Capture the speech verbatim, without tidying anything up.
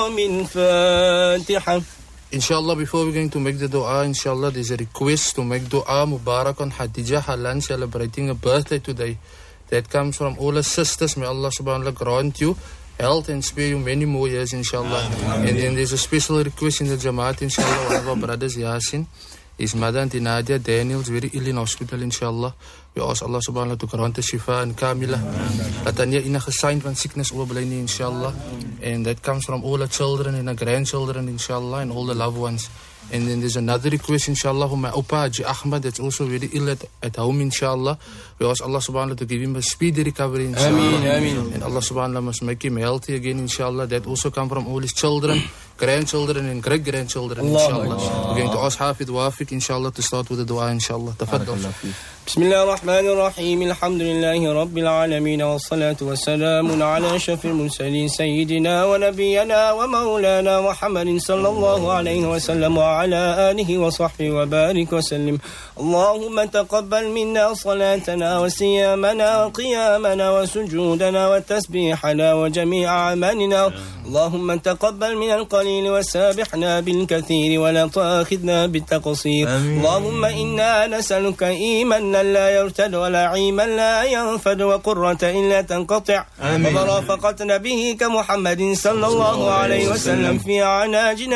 آمين. فاتحة. Inshallah, before we're going to make the dua, inshallah, there's a request to make dua Mubarak on Khadija Halan celebrating a birthday today. That comes from all her sisters. May Allah subhanahu wa ta'ala grant you health and spare you many more years, inshallah. And then there's a special request in the Jamaat, inshallah, one of our brothers, Yasin. His mother, Auntie Nadia Daniels, very ill in hospital, inshallah. We ask Allah subhanahu wa ta'ala to grant her shifa and kamila. Dat dan nie enige sign van sickness oorbly nie, inshallah. And that comes from all her children and her grandchildren, inshallah, and all the loved ones. And then there's another request, inshallah, for my Opa Haji Ahmad, that's also very ill at, at home, inshallah. We ask Allah subhanahu wa ta'ala to give him a speedy recovery, inshallah. Ameen, ameen. And Allah subhanahu wa ta'ala must make him healthy again, inshallah. That also come from all his children, grandchildren, and great-grandchildren, inshallah. We're going to ask Hafid Wafiq, inshallah, to start with the dua, inshallah. Tafaddal. بسم الله الرحمن الرحيم. الحمد لله رب العالمين، والصلاة والسلام على أشرف المرسلين سيدنا ونبينا ومولانا محمد صلى الله عليه وسلم وعلى آله وصحبه وبارك وسلم. اللهم تقبل منا صلاتنا وصيامنا وقيامنا وسجودنا وتسبيحنا وجميع أعمالنا. اللهم تقبل من القليل وسابحنا بالكثير ولا تؤاخذنا بالتقصير. اللهم إنا نسألك إيمانا لا يرتد ولا عيما لا ينفد وقرة إلا تنقطع ومرافقة نبيك محمد صلى الله عليه وسلم في عناجنا